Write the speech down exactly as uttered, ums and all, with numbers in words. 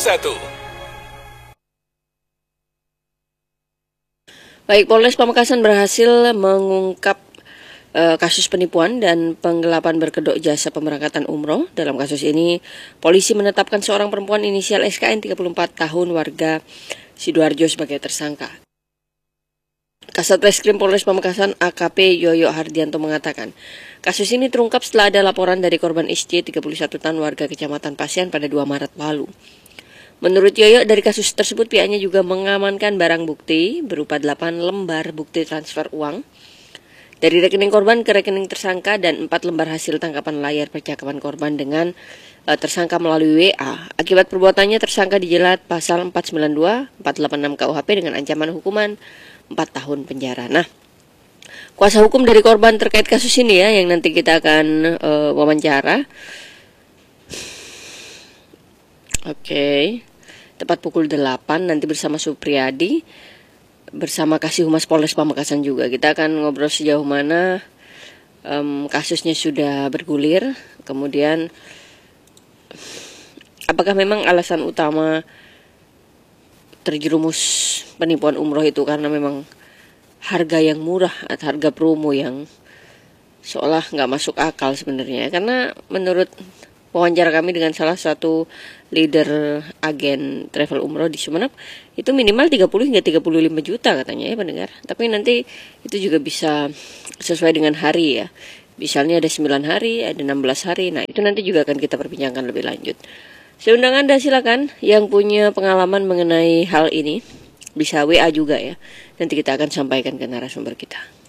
satu. Baik, Polres Pamekasan berhasil mengungkap uh, kasus penipuan dan penggelapan berkedok jasa pemberangkatan umroh. Dalam kasus ini, polisi menetapkan seorang perempuan inisial S K N tiga puluh empat tahun warga Sidoarjo sebagai tersangka. Kasat Reskrim Polres Pamekasan A K P Yoyo Hardianto mengatakan, kasus ini terungkap setelah ada laporan dari korban S C tiga puluh satu tahun warga Kecamatan Pasian pada dua Maret lalu. Menurut Yoyo, dari kasus tersebut pihaknya juga mengamankan barang bukti berupa delapan lembar bukti transfer uang dari rekening korban ke rekening tersangka dan empat lembar hasil tangkapan layar percakapan korban dengan uh, tersangka melalui W A. Akibat perbuatannya, tersangka dijerat pasal empat sembilan dua, empat delapan enam K U H P dengan ancaman hukuman empat tahun penjara. Nah, kuasa hukum dari korban terkait kasus ini ya yang nanti kita akan uh, wawancara. Oke, okay. Tepat pukul delapan nanti bersama Supriyadi, bersama Kasih Humas Polres Pamekasan juga. Kita akan ngobrol sejauh mana um, kasusnya sudah bergulir, kemudian apakah memang alasan utama terjerumus penipuan umroh itu karena memang harga yang murah atau harga promo yang seolah nggak masuk akal sebenarnya. Karena menurut wawancara kami dengan salah satu leader agen travel umroh di Sumeneb, itu minimal tiga puluh hingga tiga puluh lima juta katanya ya pendengar. Tapi nanti itu juga bisa sesuai dengan hari ya. Misalnya ada sembilan hari, ada enam belas hari. Nah, itu nanti juga akan kita perbincangkan lebih lanjut. Saya undang Anda silakan yang punya pengalaman mengenai hal ini, bisa W A juga ya. Nanti kita akan sampaikan ke narasumber kita.